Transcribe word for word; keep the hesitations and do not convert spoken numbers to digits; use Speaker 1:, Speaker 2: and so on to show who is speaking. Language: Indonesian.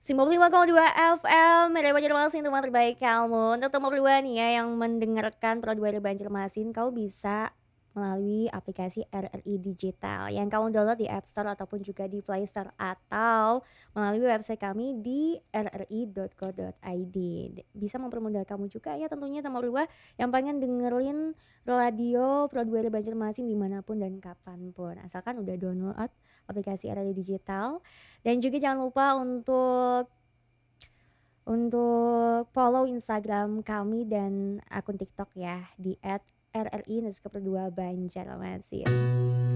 Speaker 1: sembilan puluh lima koma dua F M, Radio Banjarmasin, teman terbaik kamu. Untuk teman berdua nih ya yang mendengarkan Pro dua Banjarmasin, kau bisa melalui aplikasi R R I Digital yang kamu download di App Store ataupun juga di Play Store atau melalui website kami di r r i dot co dot i d. Bisa mempermudah kamu juga ya tentunya teman berdua yang pengen dengerin radio Pro dua Banjarmasin dimanapun dan kapanpun. Asalkan udah download aplikasi R R I Digital. Dan juga jangan lupa untuk untuk follow Instagram kami dan akun TikTok ya di et r r i underscore dua Banjarmasin.